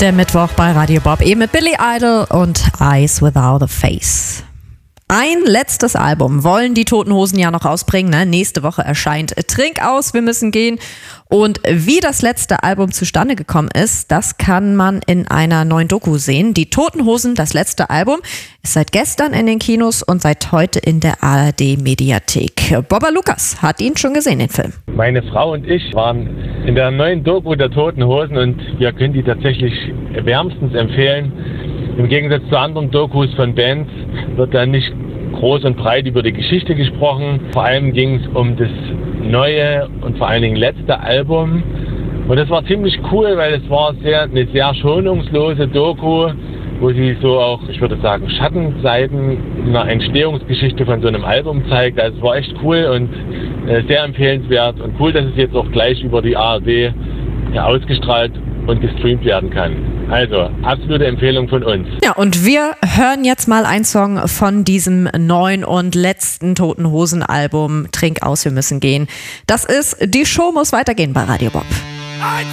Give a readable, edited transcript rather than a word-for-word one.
Der Mittwoch bei Radio Bob, eben mit Billy Idol und Eyes Without a Face. Ein letztes Album wollen die Toten Hosen ja noch rausbringen. Ne? Nächste Woche erscheint Trink aus, wir müssen gehen. Und wie das letzte Album zustande gekommen ist, das kann man in einer neuen Doku sehen. Die Toten Hosen, das letzte Album, ist seit gestern in den Kinos und seit heute in der ARD-Mediathek. Bobba Lukas hat ihn schon gesehen, den Film. Meine Frau und ich waren in der neuen Doku der Toten Hosen und wir können die tatsächlich wärmstens empfehlen. Im Gegensatz zu anderen Dokus von Bands wird da nicht groß und breit über die Geschichte gesprochen. Vor allem ging es um das neue und vor allen Dingen letzte Album. Und das war ziemlich cool, weil es war eine sehr schonungslose Doku, wo sie so auch, ich würde sagen, Schattenseiten einer Entstehungsgeschichte von so einem Album zeigt. Also es war echt cool und sehr empfehlenswert und cool, dass es jetzt auch gleich über die ARD ausgestrahlt und gestreamt werden kann. Also, absolute Empfehlung von uns. Ja, und wir hören jetzt mal einen Song von diesem neuen und letzten Toten Hosen Album. Trink aus, wir müssen gehen. Das ist Die Show muss weitergehen bei Radio Bob.